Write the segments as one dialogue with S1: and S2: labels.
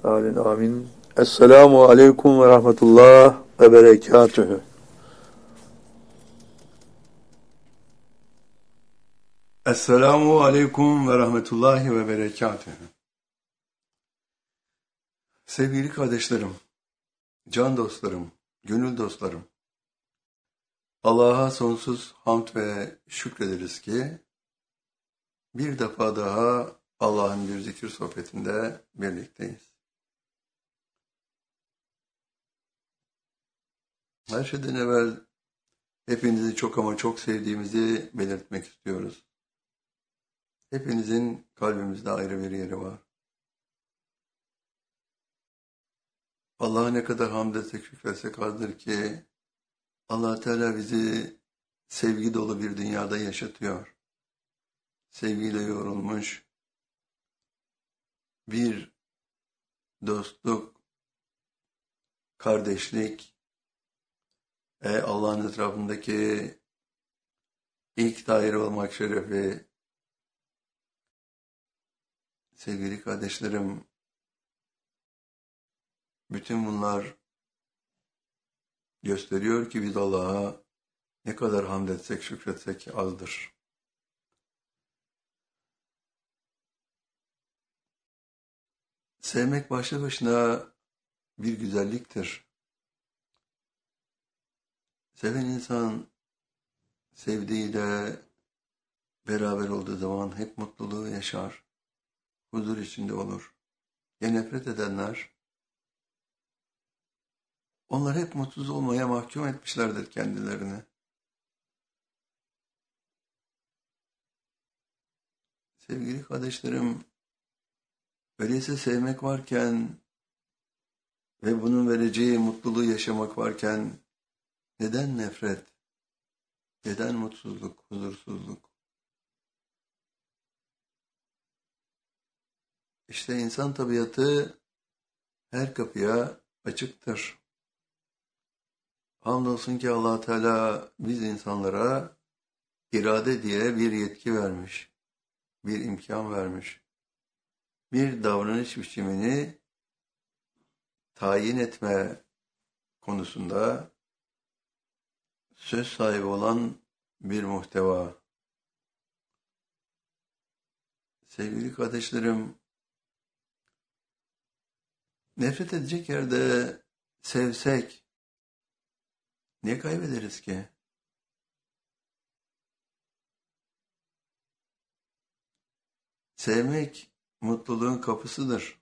S1: Amin amin. Esselamu aleyküm ve rahmetullah ve berekatühü.
S2: Esselamu aleyküm ve rahmetullahi ve berekatühü. Sevgili kardeşlerim, can dostlarım, gönül dostlarım, Allah'a sonsuz hamd ve şükrederiz ki bir defa daha Allah'ın bir zikir sohbetinde birlikteyiz. Her şeyden evvel hepinizi çok ama çok sevdiğimizi belirtmek istiyoruz. Hepinizin kalbimizde ayrı bir yeri var. Allah'a ne kadar hamd etsek, şükretsek azdır ki Allah Teala bizi sevgi dolu bir dünyada yaşatıyor. Sevgiyle yoğrulmuş bir dostluk, kardeşlik, Allah'ın etrafındaki ilk daire olmak şerefi. Sevgili kardeşlerim, bütün bunlar gösteriyor ki biz Allah'a ne kadar hamd etsek, şükretsek azdır. Sevmek başlı başına bir güzelliktir. Seven insan sevdiğiyle beraber olduğu zaman hep mutluluğu yaşar, huzur içinde olur. Ya nefret edenler, onlar hep mutsuz olmaya mahkum etmişlerdir kendilerini. Sevgili kardeşlerim, öyleyse sevmek varken ve bunun vereceği mutluluğu yaşamak varken neden nefret, neden mutsuzluk, huzursuzluk? İşte insan tabiatı her kapıya açıktır. Hamdolsun ki Allah Teala biz insanlara irade diye bir yetki vermiş, bir imkan vermiş. Bir davranış biçimini tayin etme konusunda söz sahibi olan bir muhteva. Sevgili kardeşlerim, nefret edecek yerde sevsek ne kaybederiz ki? Sevmek mutluluğun kapısıdır.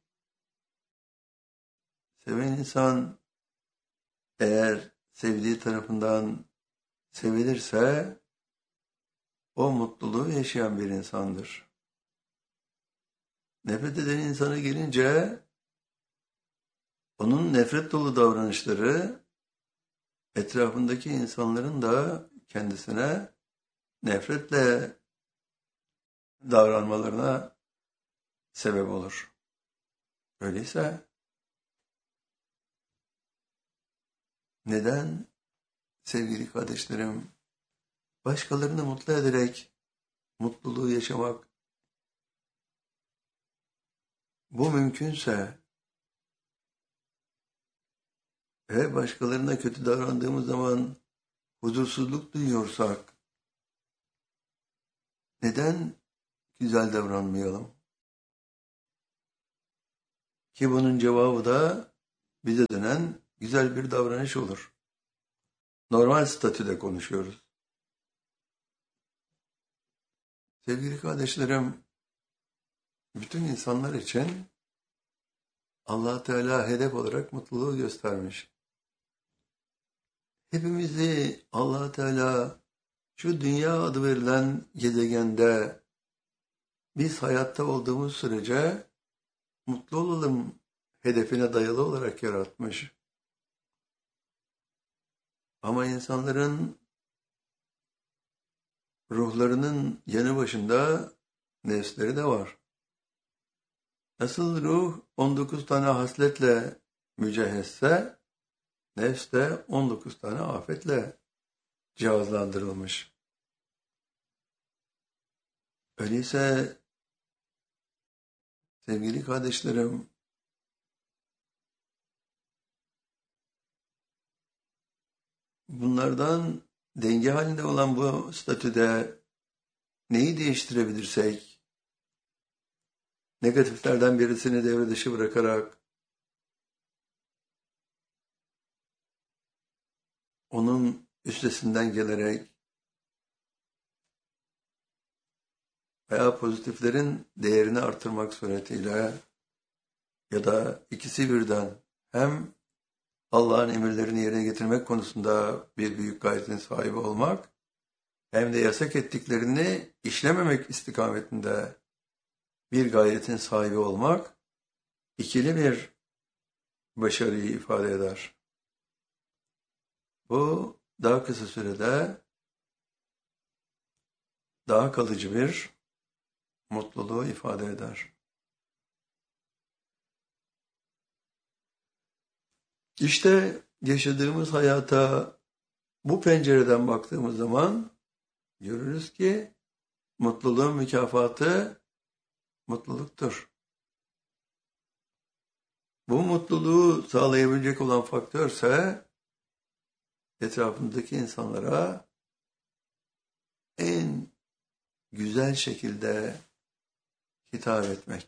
S2: Seven insan eğer sevdiği tarafından sevilirse o mutluluğu yaşayan bir insandır. Nefret eden insana gelince onun nefret dolu davranışları etrafındaki insanların da kendisine nefretle davranmalarına sebep olur. Öyleyse neden sevgili kardeşlerim başkalarını mutlu ederek mutluluğu yaşamak bu mümkünse ve başkalarına kötü davrandığımız zaman huzursuzluk duyuyorsak neden güzel davranmayalım? Ki bunun cevabı da bize dönen güzel bir davranış olur. Normal statüde konuşuyoruz. Sevgili kardeşlerim, bütün insanlar için Allah Teala hedef olarak mutluluğu göstermiş. Hepimizi Allah Teala şu dünya adı verilen gezegende biz hayatta olduğumuz sürece mutlu olalım hedefine dayalı olarak yaratmış. Ama insanların ruhlarının yanı başında nefsleri de var. Nasıl ruh 19 tane hasletle mücehhezse, nefs de 19 tane afetle cihazlandırılmış. Öyleyse sevgili kardeşlerim, bunlardan denge halinde olan bu statüde neyi değiştirebilirsek, negatiflerden birisini devre dışı bırakarak onun üstesinden gelerek veya pozitiflerin değerini artırmak suretiyle ya da ikisi birden hem Allah'ın emirlerini yerine getirmek konusunda bir büyük gayretin sahibi olmak hem de yasak ettiklerini işlememek istikametinde bir gayretin sahibi olmak ikili bir başarıyı ifade eder. Bu daha kısa sürede daha kalıcı bir mutluluğu ifade eder. İşte yaşadığımız hayata bu pencereden baktığımız zaman görürüz ki mutluluğun mükafatı mutluluktur. Bu mutluluğu sağlayabilecek olan faktörse etrafındaki insanlara en güzel şekilde hitap etmek.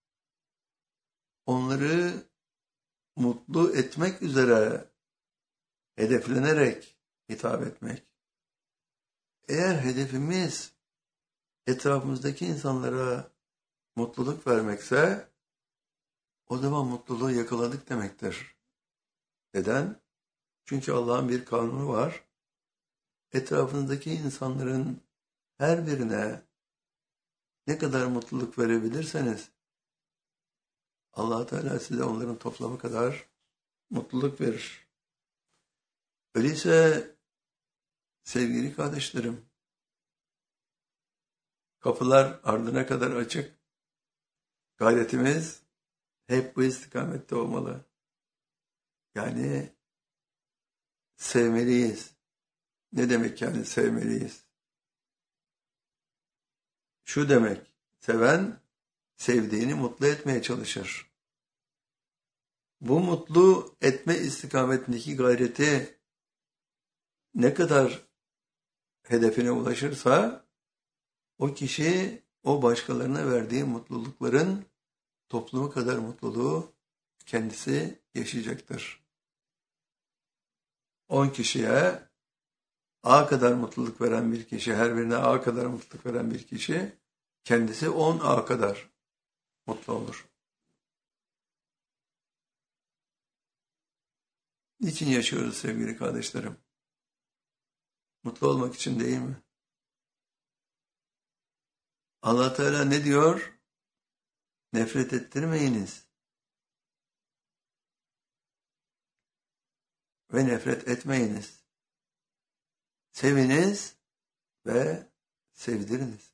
S2: Onları mutlu etmek üzere hedeflenerek hitap etmek. Eğer hedefimiz etrafımızdaki insanlara mutluluk vermekse o zaman mutluluğu yakaladık demektir. Neden? Çünkü Allah'ın bir kanunu var. Etrafınızdaki insanların her birine ne kadar mutluluk verebilirseniz Allah Teala size onların toplamı kadar mutluluk verir. Öyleyse sevgili kardeşlerim, kapılar ardına kadar açık. Gayretimiz hep bu istikamette olmalı. Yani sevmeliyiz. Ne demek yani sevmeliyiz? Şu demek, seven sevdiğini mutlu etmeye çalışır. Bu mutlu etme istikametindeki gayreti ne kadar hedefine ulaşırsa o kişi o başkalarına verdiği mutlulukların toplumu kadar mutluluğu kendisi yaşayacaktır. 10 kişiye A kadar mutluluk veren bir kişi, her birine A kadar mutluluk veren bir kişi kendisi 10A kadar mutlu olur. Niçin yaşıyoruz sevgili kardeşlerim? Mutlu olmak için değil mi? Allah Teala ne diyor? Nefret ettirmeyiniz. Ve nefret etmeyiniz. Seviniz ve sevdiriniz.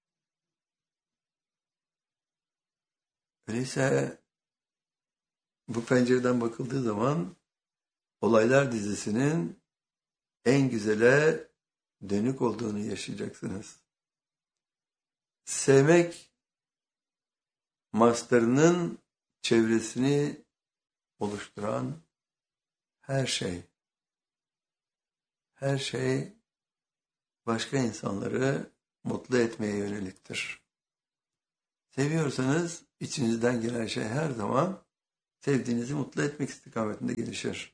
S2: Öyleyse bu pencereden bakıldığı zaman olaylar dizisinin en güzele dönük olduğunu yaşayacaksınız. Sevmek mastarının çevresini oluşturan her şey başka insanları mutlu etmeye yöneliktir. Seviyorsanız içinizden gelen şey her zaman sevdiğinizi mutlu etmek istikametinde gelişir.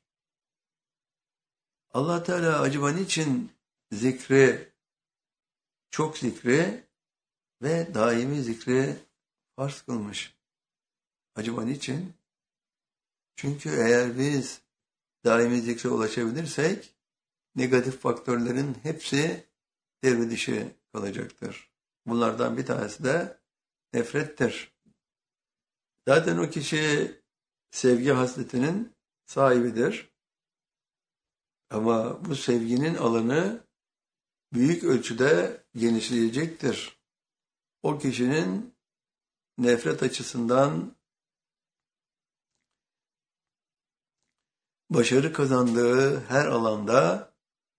S2: Allah Teala acaba niçin zikri, çok zikri ve daimi zikri farz kılmış? Acaba niçin? Çünkü eğer biz daimi zikre ulaşabilirsek negatif faktörlerin hepsi devre dışı kalacaktır. Bunlardan bir tanesi de nefrettir. Zaten o kişi sevgi hasletinin sahibidir. Ama bu sevginin alanı büyük ölçüde genişleyecektir. O kişinin nefret açısından başarı kazandığı her alanda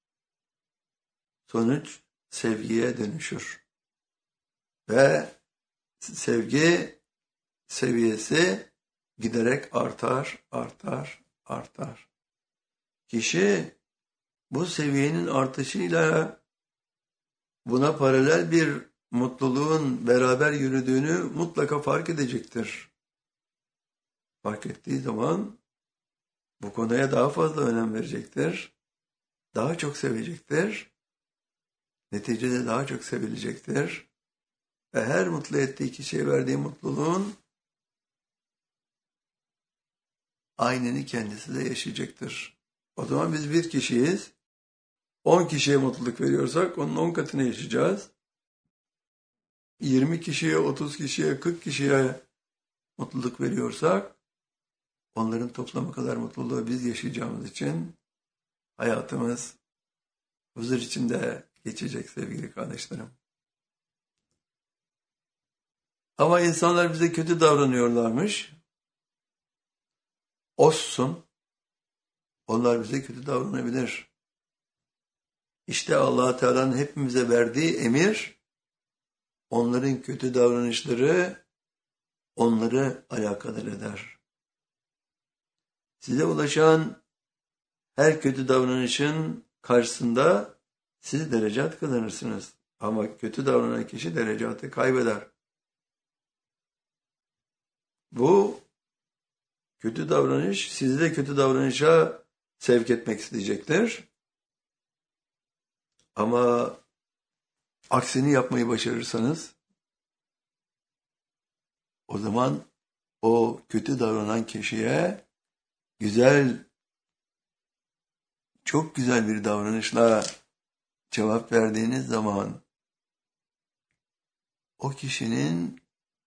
S2: sonuç sevgiye dönüşür. Ve sevgi seviyesi giderek artar. Kişi Bu seviyenin artışıyla buna paralel bir mutluluğun beraber yürüdüğünü mutlaka fark edecektir. Fark ettiği zaman bu konuya daha fazla önem verecektir. Daha çok sevecektir. Neticede daha çok sevilecektir. Ve her mutlu ettiği kişiye verdiği mutluluğun aynını kendisi de yaşayacaktır. O zaman biz bir kişiyiz. 10 kişiye mutluluk veriyorsak onun 10 katını yaşayacağız. 20 kişiye, 30 kişiye, 40 kişiye mutluluk veriyorsak onların toplamı kadar mutluluğu biz yaşayacağımız için hayatımız huzur içinde geçecek sevgili kardeşlerim. Ama insanlar bize kötü davranıyorlarmış. Olsun. Onlar bize kötü davranabilir. İşte Allah Teala'nın hepimize verdiği emir, onların kötü davranışları onları alakadar eder. Size ulaşan her kötü davranışın karşısında siz derecat kazanırsınız. Ama kötü davranan kişi derecatı kaybeder. Bu kötü davranış sizi de kötü davranışa sevk etmek isteyecektir. Ama aksini yapmayı başarırsanız o zaman o kötü davranan kişiye güzel, çok güzel bir davranışla cevap verdiğiniz zaman o kişinin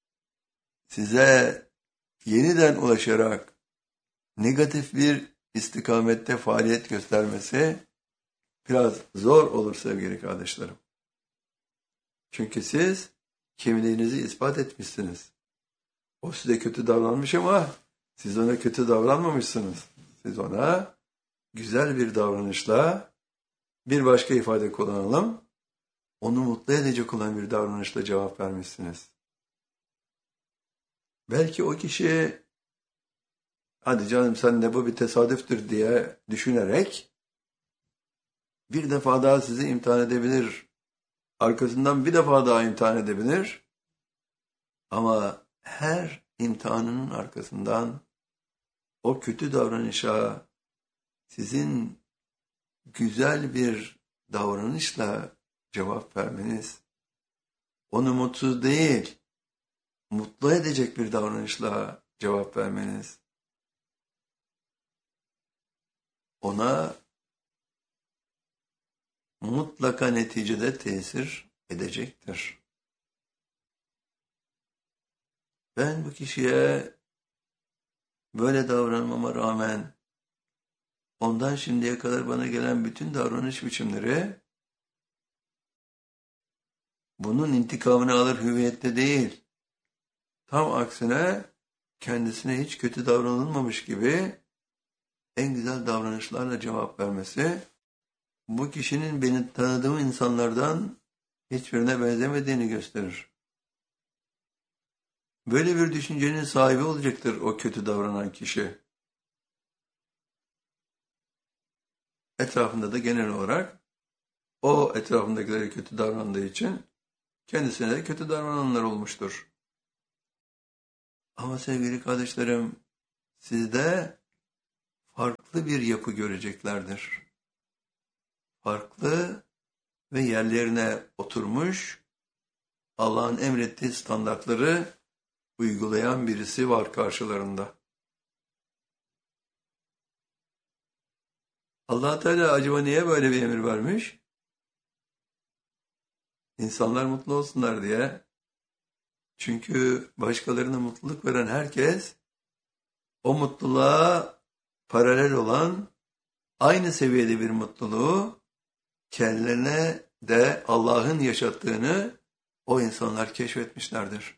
S2: size yeniden ulaşarak negatif bir istikamette faaliyet göstermesi biraz zor olur sevgili kardeşlerim. Çünkü siz kimliğinizi ispat etmişsiniz. O size kötü davranmış ama siz ona kötü davranmamışsınız. Siz ona güzel bir davranışla, bir başka ifade kullanalım, onu mutlu edecek olan bir davranışla cevap vermişsiniz. Belki o kişi, hadi canım sen de bu bir tesadüftür diye düşünerek bir defa daha sizi imtihan edebilir. Arkasından bir defa daha imtihan edebilir. Ama her imtihanının arkasından o kötü davranışa sizin güzel bir davranışla cevap vermeniz, onu mutsuz değil, mutlu edecek bir davranışla cevap vermeniz, ona mutlaka neticede tesir edecektir. Ben bu kişiye böyle davranmama rağmen ondan şimdiye kadar bana gelen bütün davranış biçimleri bunun intikamını alır hüviyette değil. Tam aksine kendisine hiç kötü davranılmamış gibi en güzel davranışlarla cevap vermesi, bu kişinin benim tanıdığım insanlardan hiçbirine benzemediğini gösterir. Böyle bir düşüncenin sahibi olacaktır o kötü davranan kişi. Etrafında da genel olarak o etrafındakileri kötü davrandığı için kendisine de kötü davrananlar olmuştur. Ama sevgili kardeşlerim, sizde farklı bir yapı göreceklerdir. Farklı ve yerlerine oturmuş, Allah'ın emrettiği standartları uygulayan birisi var karşılarında. Allah Teala acaba niye böyle bir emir vermiş? İnsanlar mutlu olsunlar diye. Çünkü başkalarına mutluluk veren herkes o mutluluğa paralel olan aynı seviyede bir mutluluğu kendilerine de Allah'ın yaşattığını o insanlar keşfetmişlerdir.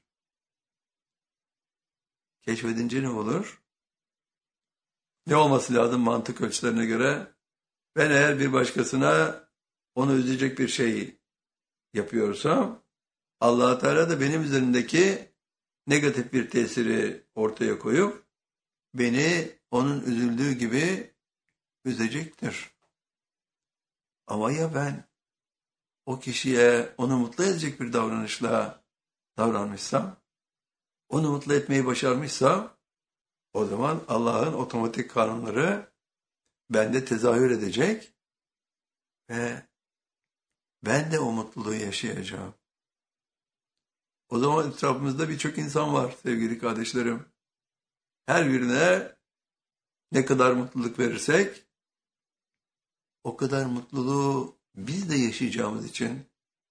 S2: Keşfedince ne olur? Ne olması lazım mantık ölçülerine göre? Ben eğer bir başkasına onu üzecek bir şey yapıyorsam, Allah Teala da benim üzerimdeki negatif bir tesiri ortaya koyup beni onun üzüldüğü gibi üzecektir. Ama ya ben o kişiye onu mutlu edecek bir davranışla davranmışsam, onu mutlu etmeyi başarmışsam, o zaman Allah'ın otomatik kanunları bende tezahür edecek ve ben de o mutluluğu yaşayacağım. O zaman etrafımızda birçok insan var sevgili kardeşlerim. Her birine ne kadar mutluluk verirsek, o kadar mutluluğu biz de yaşayacağımız için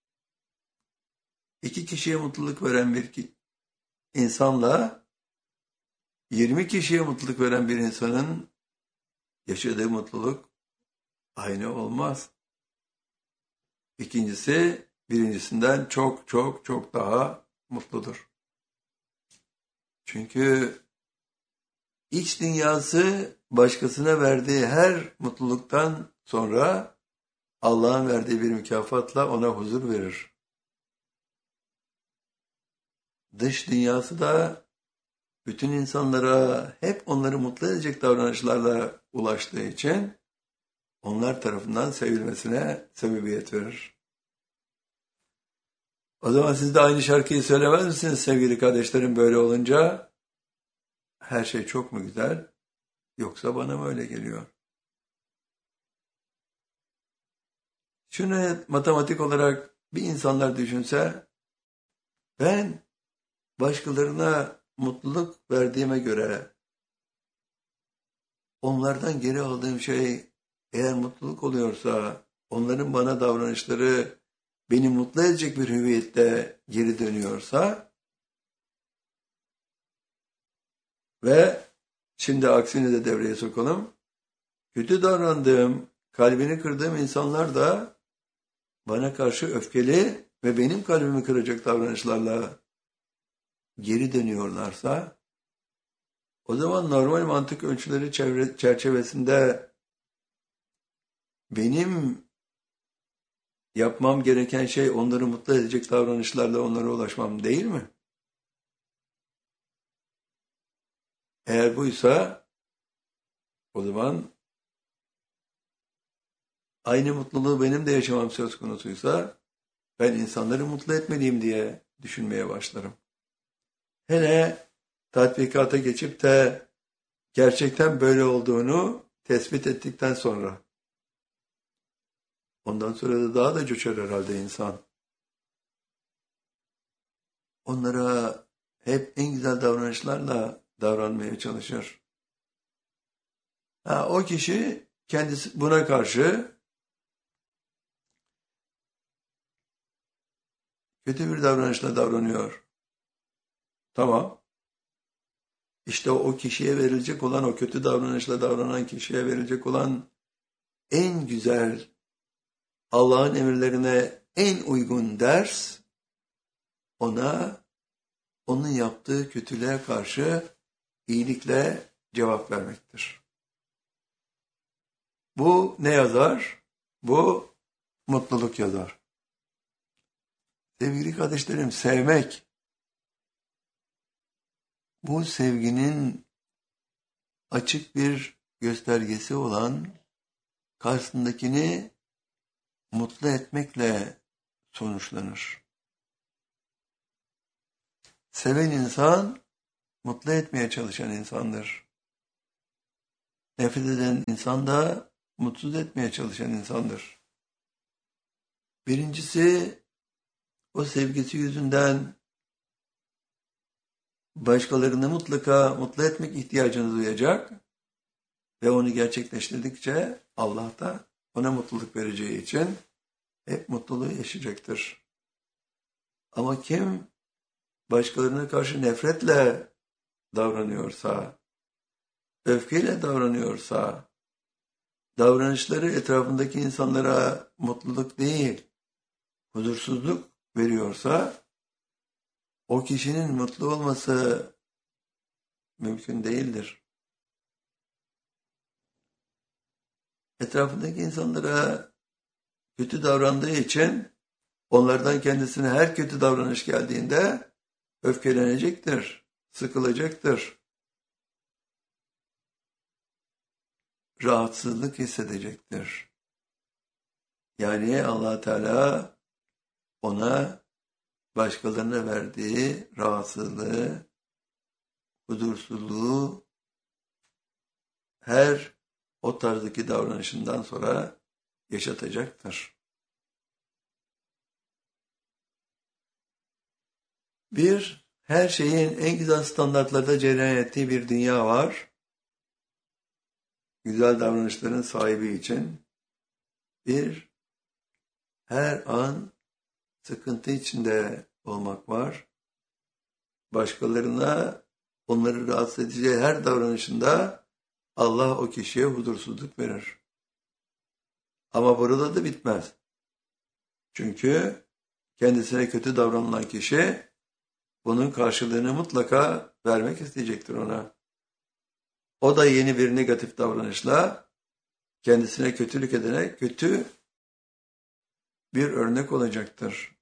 S2: 2 kişiye mutluluk veren bir insanla 20 kişiye mutluluk veren bir insanın yaşadığı mutluluk aynı olmaz. İkincisi birincisinden çok çok çok daha mutludur. Çünkü iç dünyası başkasına verdiği her mutluluktan sonra Allah'ın verdiği bir mükafatla ona huzur verir. Dış dünyası da bütün insanlara hep onları mutlu edecek davranışlarla ulaştığı için onlar tarafından sevilmesine sebebiyet verir. O zaman siz de aynı şarkıyı söylemez misiniz sevgili kardeşlerim böyle olunca? Her şey çok mu güzel yoksa bana mı öyle geliyor? Şunu matematik olarak bir insanlar düşünse, ben başkalarına mutluluk verdiğime göre onlardan geri aldığım şey eğer mutluluk oluyorsa, onların bana davranışları beni mutlu edecek bir hüviyette geri dönüyorsa ve şimdi aksini de devreye sokalım. Kötü davrandığım, kalbini kırdığım insanlar da bana karşı öfkeli ve benim kalbimi kıracak davranışlarla geri dönüyorlarsa, o zaman normal mantık ölçüleri çerçevesinde benim yapmam gereken şey onları mutlu edecek davranışlarla onlara ulaşmam değil mi? Eğer buysa, o zaman aynı mutluluğu benim de yaşamam söz konusuysa, ben insanları mutlu etmeliyim diye düşünmeye başlarım. Hele tatbikata geçip de gerçekten böyle olduğunu tespit ettikten sonra, ondan sonra da daha da coşar herhalde insan. Onlara hep en güzel davranışlarla davranmaya çalışır. O kişi kendisi buna karşı kötü bir davranışla davranıyor. Tamam. İşte o kişiye verilecek olan, o kötü davranışla davranan kişiye verilecek olan en güzel, Allah'ın emirlerine en uygun ders, ona onun yaptığı kötülüğe karşı iyilikle cevap vermektir. Bu ne yazar? Bu mutluluk yazar. Sevgili kardeşlerim, sevmek, bu sevginin açık bir göstergesi olan karşısındakini mutlu etmekle sonuçlanır. Seven insan, mutlu etmeye çalışan insandır. Nefret eden insan da mutsuz etmeye çalışan insandır. Birincisi, o sevgisi yüzünden başkalarını mutlaka mutlu etmek ihtiyacını duyacak ve onu gerçekleştirdikçe Allah da ona mutluluk vereceği için hep mutluluğu yaşayacaktır. Ama kim başkalarına karşı nefretle davranıyorsa, öfkeyle davranıyorsa, davranışları etrafındaki insanlara mutluluk değil, huzursuzluk veriyorsa, o kişinin mutlu olması mümkün değildir. Etrafındaki insanlara kötü davrandığı için onlardan kendisine her kötü davranış geldiğinde öfkelenecektir, sıkılacaktır, rahatsızlık hissedecektir. Yani Allah Teala ona başkalarına verdiği rahatsızlığı, huzursuzluğu her o tarzdaki davranışından sonra yaşatacaktır. Her şeyin en güzel standartlarda cereyan ettiği bir dünya var. Güzel davranışların sahibi için. Her an sıkıntı içinde olmak var. Başkalarına onları rahatsız edeceği her davranışında Allah o kişiye huzursuzluk verir. Ama burada da bitmez. Çünkü kendisine kötü davranılan kişi bunun karşılığını mutlaka vermek isteyecektir ona. O da yeni bir negatif davranışla kendisine kötülük edene kötü bir örnek olacaktır.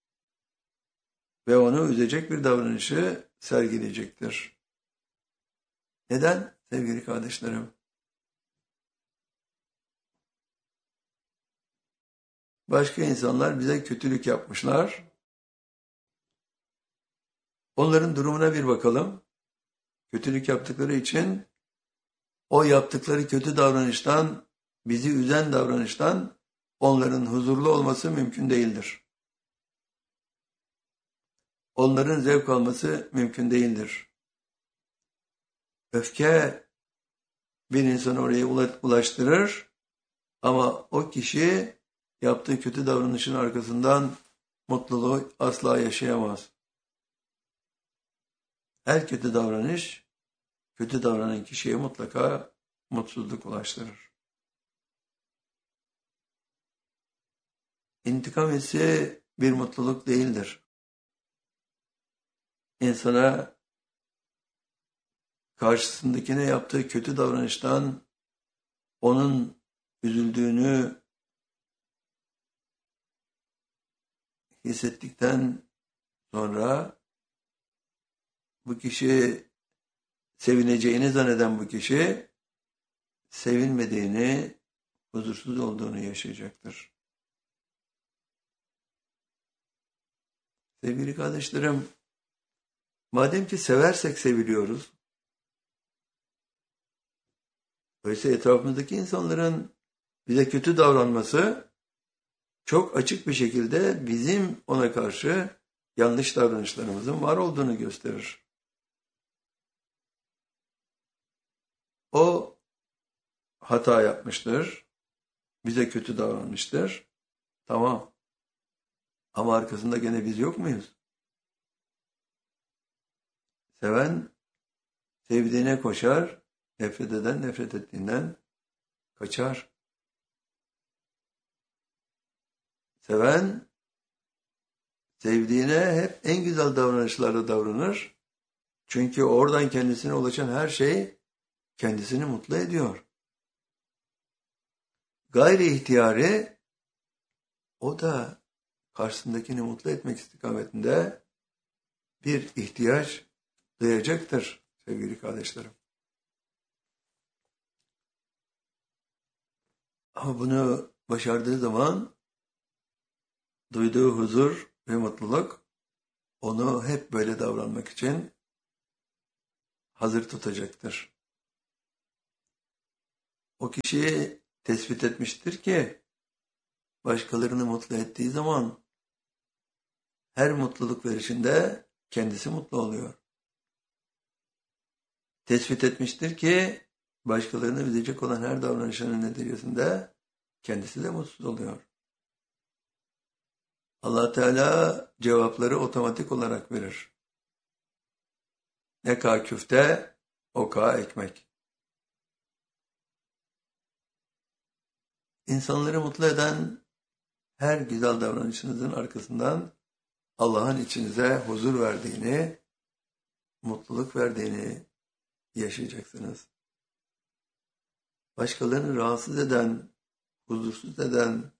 S2: Ve onu üzecek bir davranışı sergileyecektir. Neden sevgili kardeşlerim? Başka insanlar bize kötülük yapmışlar. Onların durumuna bir bakalım. Kötülük yaptıkları için o yaptıkları kötü davranıştan, bizi üzen davranıştan onların huzurlu olması mümkün değildir. Onların zevk alması mümkün değildir. Öfke bir insanı oraya ulaştırır ama o kişi yaptığı kötü davranışın arkasından mutluluğu asla yaşayamaz. Her kötü davranış, kötü davranan kişiye mutlaka mutsuzluk ulaştırır. İntikam hissi bir mutluluk değildir. İnsana karşısındakine yaptığı kötü davranıştan onun üzüldüğünü hissettikten sonra bu kişi sevineceğini zanneden bu kişi sevinmediğini, huzursuz olduğunu yaşayacaktır. Sevgili kardeşlerim, madem ki seversek seviliyoruz, öyleyse etrafımızdaki insanların bize kötü davranması çok açık bir şekilde bizim ona karşı yanlış davranışlarımızın var olduğunu gösterir. O hata yapmıştır, bize kötü davranmıştır, tamam. Ama arkasında gene biz yok muyuz? Seven sevdiğine koşar, nefret eden nefret ettiğinden kaçar. Seven sevdiğine hep en güzel davranışlarla davranır. Çünkü oradan kendisine ulaşan her şey kendisini mutlu ediyor. Gayri ihtiyari o da karşısındakini mutlu etmek istikametinde bir ihtiyaç duyacaktır sevgili kardeşlerim. Ama bunu başardığı zaman duyduğu huzur ve mutluluk onu hep böyle davranmak için hazır tutacaktır. O kişi tespit etmiştir ki başkalarını mutlu ettiği zaman her mutluluk verişinde kendisi mutlu oluyor. Tespit etmiştir ki başkalarını üzecek olan her davranışının neticesinde kendisi de mutsuz oluyor. Allah Teala cevapları otomatik olarak verir. Ne ka küfte, o ka ekmek. İnsanları mutlu eden her güzel davranışınızın arkasından Allah'ın içinize huzur verdiğini, mutluluk verdiğini yaşayacaksınız. Başkalarını rahatsız eden, huzursuz eden,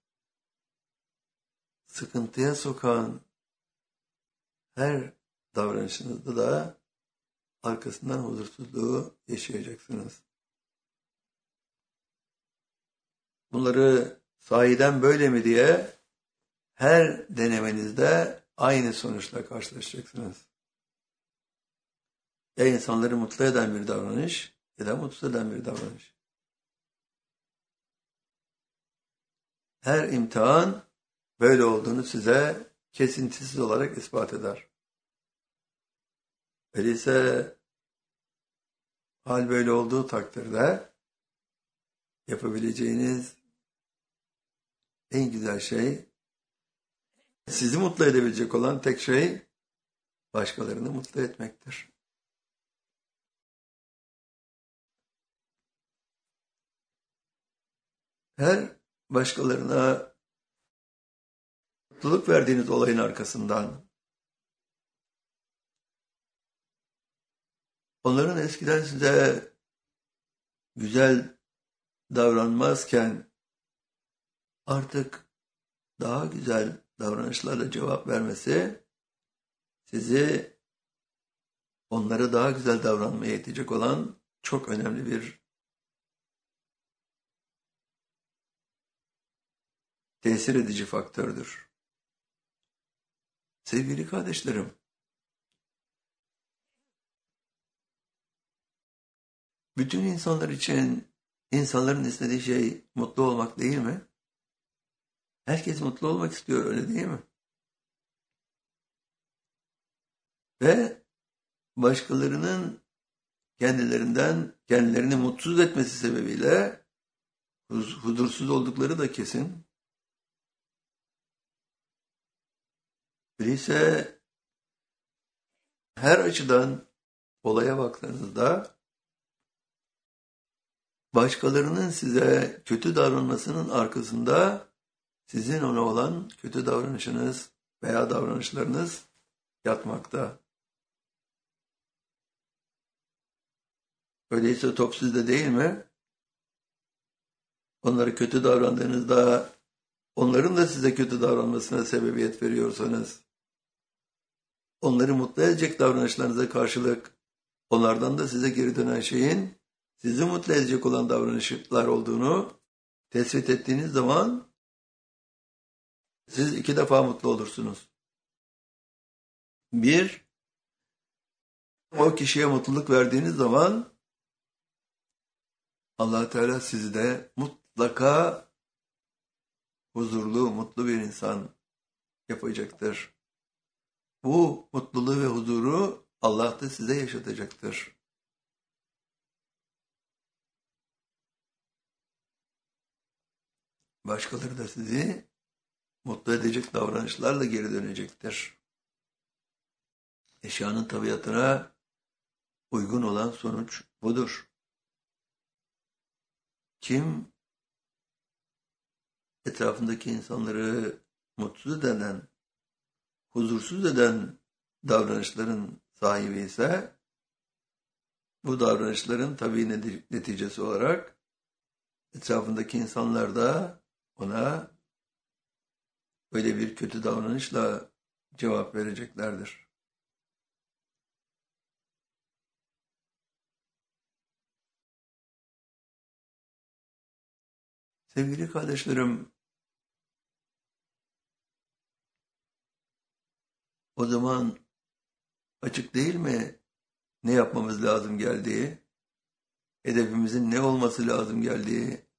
S2: sıkıntıya sokan her davranışınızda da arkasından huzursuzluğu yaşayacaksınız. Bunları sahiden böyle mi diye her denemenizde aynı sonuçla karşılaşacaksınız. Ya insanları mutlu eden bir davranış ya da mutsuz eden bir davranış. Her imtihan böyle olduğunu size kesintisiz olarak ispat eder. Öyleyse hal böyle olduğu takdirde yapabileceğiniz en güzel şey, sizi mutlu edebilecek olan tek şey başkalarını mutlu etmektir. Her başkalarına mutluluk verdiğiniz olayın arkasından onların eskiden size güzel davranmazken artık daha güzel davranışlarla cevap vermesi sizi onlara daha güzel davranmaya itecek olan çok önemli bir tesir edici faktördür. Sevgili kardeşlerim, bütün insanlar için insanların istediği şey mutlu olmak değil mi? Herkes mutlu olmak istiyor, öyle değil mi? Ve başkalarının kendilerini mutsuz etmesi sebebiyle huzursuz oldukları da kesin. Öyleyse her açıdan olaya baktığınızda başkalarının size kötü davranmasının arkasında sizin ona olan kötü davranışınız veya davranışlarınız yatmakta. Öyleyse top sizde değil mi? Onlara kötü davrandığınızda onların da size kötü davranmasına sebebiyet veriyorsanız, onları mutlu edecek davranışlarınıza karşılık onlardan da size geri dönen şeyin sizi mutlu edecek olan davranışlar olduğunu tespit ettiğiniz zaman siz 2 defa mutlu olursunuz. Bir, o kişiye mutluluk verdiğiniz zaman Allah Teala sizi de mutlaka huzurlu, mutlu bir insan yapacaktır. Bu mutluluğu ve huzuru Allah da size yaşatacaktır. Başkaları da sizi mutlu edecek davranışlarla geri dönecektir. Eşyanın tabiatına uygun olan sonuç budur. Kim etrafındaki insanları mutsuz eden, huzursuz eden davranışların sahibi ise bu davranışların tabii neticesi olarak etrafındaki insanlar da ona böyle bir kötü davranışla cevap vereceklerdir. Sevgili kardeşlerim, o zaman açık değil mi ne yapmamız lazım geldiği, hedefimizin ne olması lazım geldiği